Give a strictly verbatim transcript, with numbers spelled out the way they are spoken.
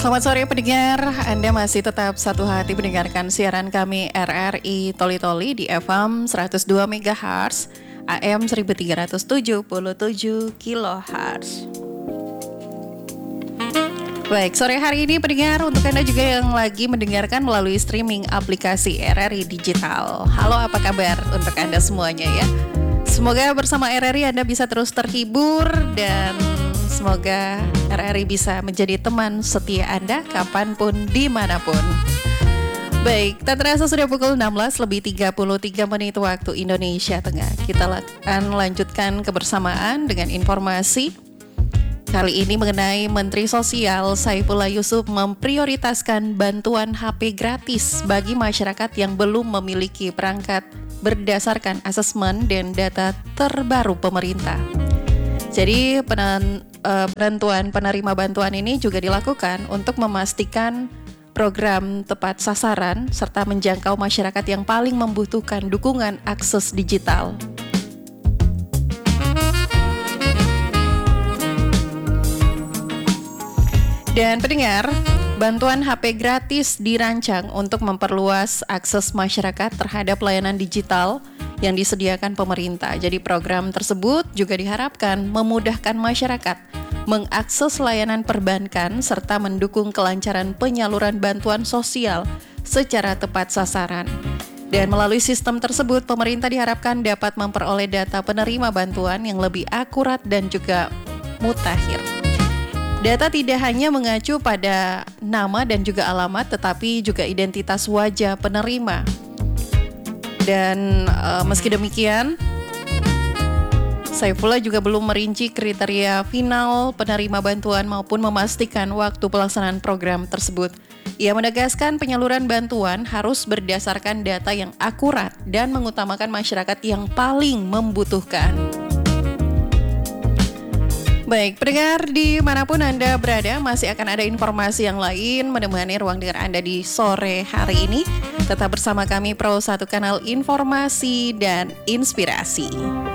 Selamat sore pendengar, Anda masih tetap satu hati mendengarkan siaran kami R R I Toli Toli di F M seratus dua megahertz, A M seribu tiga ratus tujuh puluh tujuh kilohertz. Baik, sore hari ini pendengar, untuk Anda juga yang lagi mendengarkan melalui streaming aplikasi R R I Digital. Halo, apa kabar untuk Anda semuanya ya? Semoga bersama R R I Anda bisa terus terhibur dan semoga R R I bisa menjadi teman setia Anda kapanpun, dimanapun. Baik, tak terasa sudah pukul enam belas lebih tiga puluh tiga menit waktu Indonesia Tengah. Kita akan lanjutkan kebersamaan dengan informasi kali ini mengenai Menteri Sosial Saifullah Yusuf memprioritaskan bantuan H P gratis bagi masyarakat yang belum memiliki perangkat berdasarkan asesmen dan data terbaru pemerintah. Jadi penan, uh, bantuan penerima bantuan ini juga dilakukan untuk memastikan program tepat sasaran serta menjangkau masyarakat yang paling membutuhkan dukungan akses digital. Dan pendengar, bantuan H P gratis dirancang untuk memperluas akses masyarakat terhadap layanan digital yang disediakan pemerintah. Jadi program tersebut juga diharapkan memudahkan masyarakat mengakses layanan perbankan serta mendukung kelancaran penyaluran bantuan sosial secara tepat sasaran. Dan melalui sistem tersebut, pemerintah diharapkan dapat memperoleh data penerima bantuan yang lebih akurat dan juga mutakhir. Data tidak hanya mengacu pada nama dan juga alamat, tetapi juga identitas wajah penerima. Dan uh, meski demikian, Saifullah juga belum merinci kriteria final penerima bantuan maupun memastikan waktu pelaksanaan program tersebut. Ia menegaskan penyaluran bantuan harus berdasarkan data yang akurat dan mengutamakan masyarakat yang paling membutuhkan. Baik, pendengar dimanapun Anda berada, masih akan ada informasi yang lain menemani ruang dengar Anda di sore hari ini. Tetap bersama kami Pro satu Kanal Informasi dan Inspirasi.